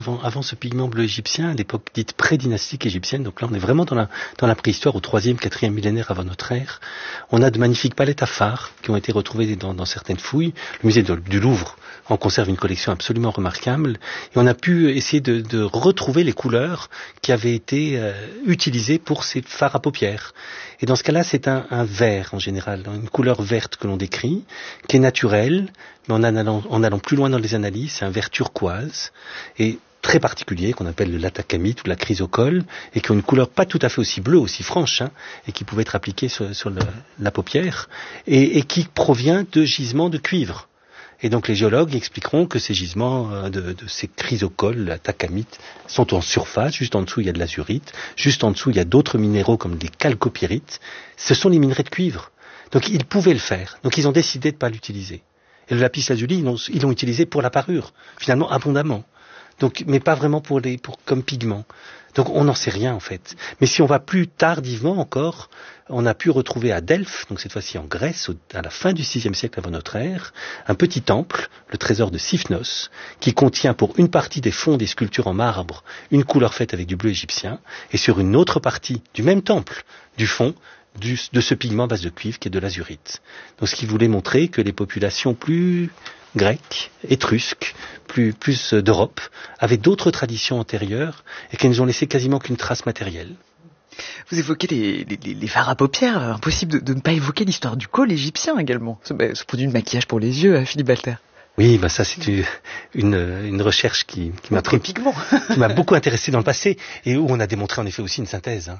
Avant ce pigment bleu égyptien, à l'époque dite pré-dynastique égyptienne, donc là on est vraiment dans la préhistoire, au 3e, 4e millénaire avant notre ère, on a de magnifiques palettes à fard qui ont été retrouvées dans certaines fouilles. Le musée du Louvre en conserve une collection absolument remarquable, et on a pu essayer de retrouver les couleurs qui avaient été utilisées pour ces fards à paupières. Et dans ce cas-là, c'est un vert en général, une couleur verte que l'on décrit, qui est naturelle, mais en allant plus loin dans les analyses, c'est un vert turquoise, et très particulier, qu'on appelle le latacamite ou la chrysocole, et qui ont une couleur pas tout à fait aussi bleue, aussi franche, et qui pouvait être appliquée sur la paupière, et qui provient de gisements de cuivre. Et donc les géologues expliqueront que ces gisements de ces chrysocoles, la tacamite, sont en surface, juste en dessous il y a de l'azurite, juste en dessous il y a d'autres minéraux comme des chalcopyrites. Ce sont les minerais de cuivre. Donc ils pouvaient le faire, donc ils ont décidé de ne pas l'utiliser. Et le lapis lazuli, ils l'ont utilisé pour la parure, finalement abondamment. Donc, mais pas vraiment comme pigment. Donc on n'en sait rien en fait. Mais si on va plus tardivement encore, on a pu retrouver à Delphes, donc cette fois-ci en Grèce, à la fin du VIe siècle avant notre ère, un petit temple, le trésor de Siphnos, qui contient pour une partie des fonds des sculptures en marbre une couleur faite avec du bleu égyptien, et sur une autre partie du même temple, du fond, de ce pigment à base de cuivre qui est de l'azurite. Donc ce qui voulait montrer que les populations plus grecques, étrusques, plus d'Europe, avaient d'autres traditions antérieures et qu'elles nous ont laissé quasiment qu'une trace matérielle. Vous évoquez les fards à paupières, impossible de ne pas évoquer l'histoire du col égyptien également, ce produit de maquillage pour les yeux, Philippe Balter. Oui, ça c'est une recherche qui m'a beaucoup intéressé dans le passé et où on a démontré en effet aussi une synthèse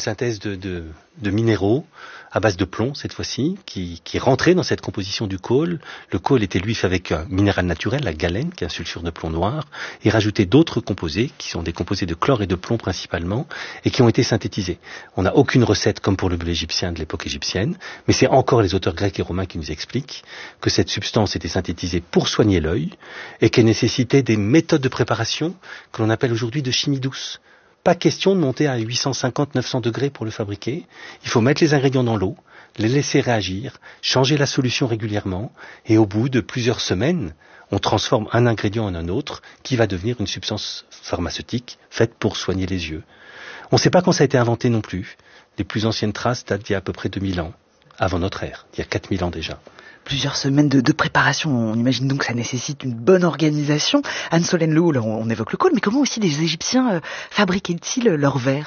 de minéraux à base de plomb cette fois-ci qui rentrait dans cette composition du col. Le col était lui fait avec un minéral naturel, la galène, qui est un sulfure de plomb noir, et rajouté d'autres composés qui sont des composés de chlore et de plomb principalement et qui ont été synthétisés. On n'a aucune recette comme pour le bleu égyptien de l'époque égyptienne, mais c'est encore les auteurs grecs et romains qui nous expliquent que cette substance était synthétisée pour soigner l'œil et qu'elle nécessitait des méthodes de préparation que l'on appelle aujourd'hui de chimie douce. Pas question de monter à 850-900 degrés pour le fabriquer. Il faut mettre les ingrédients dans l'eau, les laisser réagir, changer la solution régulièrement et au bout de plusieurs semaines, on transforme un ingrédient en un autre qui va devenir une substance pharmaceutique faite pour soigner les yeux. On ne sait pas quand ça a été inventé non plus. Les plus anciennes traces datent d'il y a à peu près 2000 ans, avant notre ère, il y a 4000 ans déjà. Plusieurs semaines de préparation, on imagine donc que ça nécessite une bonne organisation. Anne-Solène Lehoux, là on évoque le col, mais comment aussi les Égyptiens fabriquaient-ils leur verre ?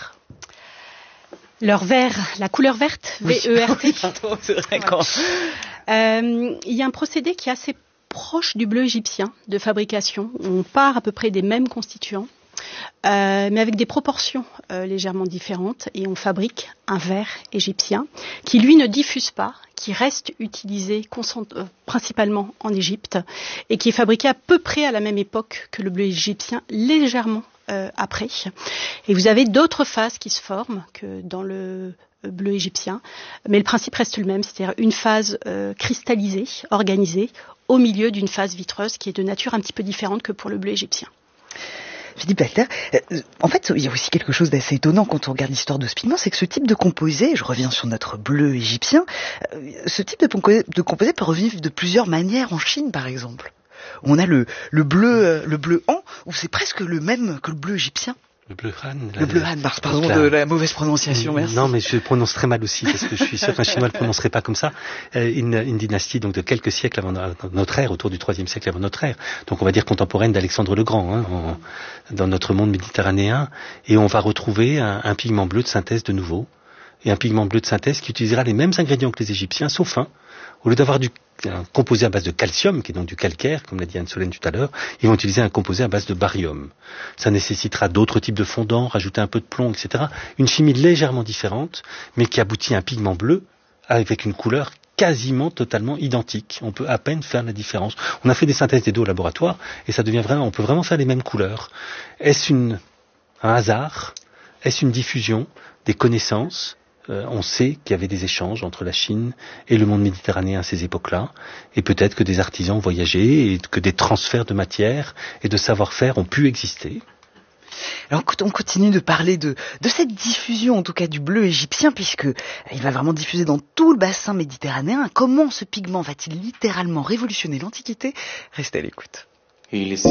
Leur verre, la couleur verte, V-E-R-T. Oui, pardon, c'est vrai quand... Il y a un procédé qui est assez proche du bleu égyptien de fabrication. On part à peu près des mêmes constituants, mais avec des proportions légèrement différentes, et on fabrique un verre égyptien qui lui ne diffuse pas, qui reste utilisé principalement en Égypte et qui est fabriqué à peu près à la même époque que le bleu égyptien, légèrement après. Et vous avez d'autres phases qui se forment que dans le bleu égyptien, mais le principe reste le même, c'est-à-dire une phase cristallisée, organisée, au milieu d'une phase vitreuse qui est de nature un petit peu différente que pour le bleu égyptien. Philippe Balter, en fait, il y a aussi quelque chose d'assez étonnant quand on regarde l'histoire de ce pigment, c'est que ce type de composé, je reviens sur notre bleu égyptien, ce type de composé peut revivre de plusieurs manières en Chine, par exemple. On a le bleu Han, où c'est presque le même que le bleu égyptien. Le bleu Han. Le bleu Han, pardon de la mauvaise prononciation, merci. Non, mais je prononce très mal aussi, parce que je suis sûr qu'un Chinois ne le prononcerait pas comme ça. Une dynastie donc de quelques siècles avant notre ère, autour du 3e siècle avant notre ère. Donc on va dire contemporaine d'Alexandre le Grand, dans notre monde méditerranéen. Et on va retrouver un pigment bleu de synthèse de nouveau. Et un pigment bleu de synthèse qui utilisera les mêmes ingrédients que les Égyptiens, sauf un. Au lieu d'avoir un composé à base de calcium, qui est donc du calcaire, comme l'a dit Anne-Solène tout à l'heure, ils vont utiliser un composé à base de barium. Ça nécessitera d'autres types de fondants, rajouter un peu de plomb, etc. Une chimie légèrement différente, mais qui aboutit à un pigment bleu avec une couleur quasiment totalement identique. On peut à peine faire la différence. On a fait des synthèses des deux au laboratoire, et ça devient vraiment, on peut vraiment faire les mêmes couleurs. Est-ce un hasard? Est-ce une diffusion des connaissances? On sait qu'il y avait des échanges entre la Chine et le monde méditerranéen à ces époques-là, et peut-être que des artisans voyageaient et que des transferts de matière et de savoir-faire ont pu exister. Alors on continue de parler de cette diffusion, en tout cas du bleu égyptien, puisque il va vraiment diffuser dans tout le bassin méditerranéen. Comment ce pigment va-t-il littéralement révolutionner l'Antiquité ? Restez à l'écoute. Il est si